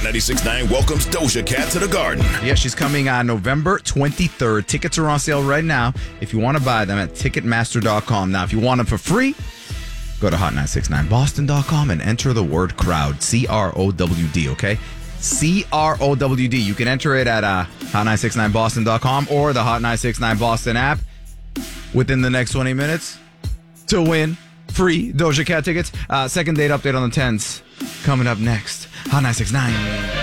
96.9 welcomes Doja Cat to the Garden. Yeah, she's coming on November 23rd. Tickets are on sale right now if you want to buy them at Ticketmaster.com. Now, if you want them for free, go to Hot969Boston.com and enter the word crowd, CROWD, okay? CROWD. You can enter it at Hot969Boston.com or the Hot969 Boston app within the next 20 minutes to win free Doja Cat tickets. Second date update on the 10s coming up next. Hot 969.